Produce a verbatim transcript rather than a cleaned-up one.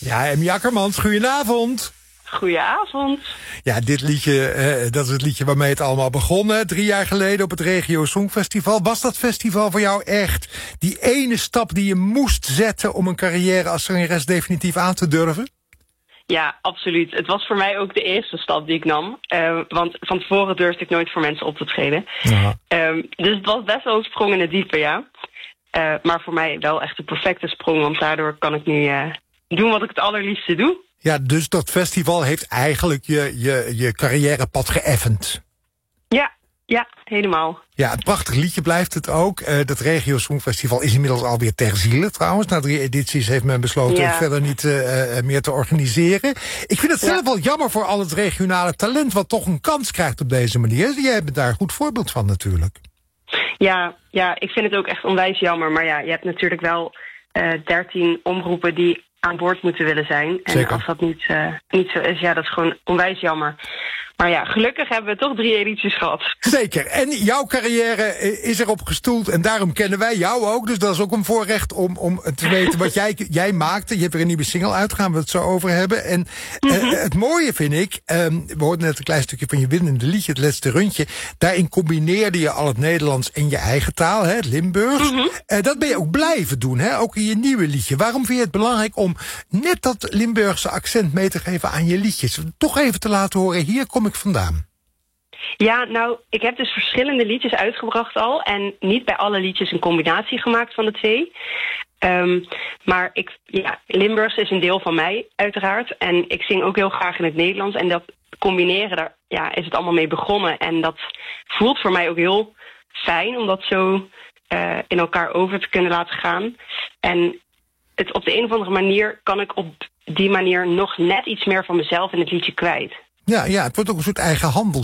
Ja, Emmy Akkermans, goedenavond. Goedenavond. Ja, dit liedje, eh, dat is het liedje waarmee het allemaal begon. Hè? Drie jaar geleden op het Regio Songfestival. Was dat festival voor jou echt die ene stap die je moest zetten om een carrière als zangeres definitief aan te durven? Ja, absoluut. Het was voor mij ook de eerste stap die ik nam. Uh, want van tevoren durfde ik nooit voor mensen op te treden. Ja. Um, dus het was best wel een sprong in het diepe, ja. Uh, maar voor mij wel echt de perfecte sprong. Want daardoor kan ik nu uh, doen wat ik het allerliefste doe. Ja, dus dat festival heeft eigenlijk je, je, je carrièrepad geëffend. Ja, ja, helemaal. Ja, een prachtig liedje blijft het ook. Uh, dat Regio Songfestival is inmiddels alweer ter ziele trouwens. Na drie edities heeft men besloten ja. het verder niet uh, uh, meer te organiseren. Ik vind het zelf ja. wel jammer voor al het regionale talent wat toch een kans krijgt op deze manier. Jij bent daar een goed voorbeeld van natuurlijk. Ja, ja, ik vind het ook echt onwijs jammer. Maar ja, je hebt natuurlijk wel uh, dertien omroepen die aan boord moeten willen zijn. En Zeker. Als dat niet, uh, niet zo is, ja, dat is gewoon onwijs jammer. Maar ja, gelukkig hebben we toch drie edities gehad. Zeker. En jouw carrière is erop gestoeld. En daarom kennen wij jou ook. Dus dat is ook een voorrecht om, om te weten wat jij, jij maakte. Je hebt er een nieuwe single uit. Gaan we het zo over hebben. En mm-hmm. uh, het mooie vind ik. Um, we hoorden net een klein stukje van je winnende liedje. Het laatste rundje. Daarin combineerde je al het Nederlands en je eigen taal. Hè, het Limburgs. Mm-hmm. Uh, dat ben je ook blijven doen. Hè, ook in je nieuwe liedje. Waarom vind je het belangrijk om net dat Limburgse accent mee te geven aan je liedjes? Toch even te laten horen. Hier kom ik vandaan. Ja, nou, ik heb dus verschillende liedjes uitgebracht al. En niet bij alle liedjes een combinatie gemaakt van de twee. Um, maar ik, ja, Limburgs is een deel van mij, uiteraard. En ik zing ook heel graag in het Nederlands. En dat combineren, daar ja, is het allemaal mee begonnen. En dat voelt voor mij ook heel fijn om dat zo uh, in elkaar over te kunnen laten gaan. En het, op de een of andere manier kan ik op die manier nog net iets meer van mezelf in het liedje kwijt. Ja, ja, het wordt ook een soort eigen handel.